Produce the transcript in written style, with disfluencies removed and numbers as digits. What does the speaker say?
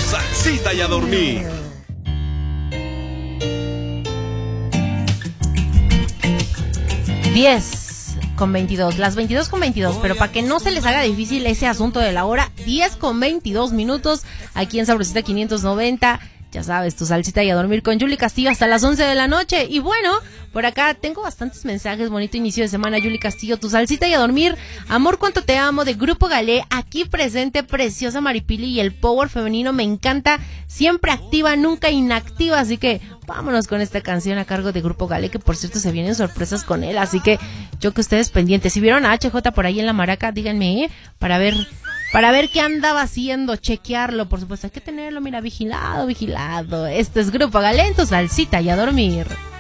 salsita y a dormir. Las 22:22, pero para que no se les haga difícil ese asunto de la hora, 10:22 aquí en Sabrosita 590. Ya sabes, tu salsita y a dormir con Yuli Castillo hasta las 11 de la noche. Y bueno, por acá tengo bastantes mensajes. Bonito inicio de semana, Yuli Castillo, tu salsita y a dormir. Amor, cuánto te amo, de Grupo Galé. Aquí presente, preciosa Maripili, y el power femenino me encanta. Siempre activa, nunca inactiva. Así que vámonos con esta canción a cargo de Grupo Galé, que por cierto se vienen sorpresas con él. Así que yo que ustedes pendientes. Si vieron a HJ por ahí en la maraca, díganme, para ver qué andaba haciendo, chequearlo, por supuesto, hay que tenerlo, mira, vigilado. Este es Grupo Galé, tu salsita y a dormir.